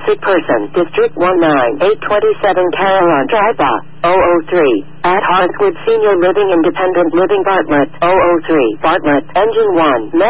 Sick person. District 19827 Carolina Drive, 003. At Hartswood Senior Living Independent Living Bartlett, 003. Bartlett, Engine 1.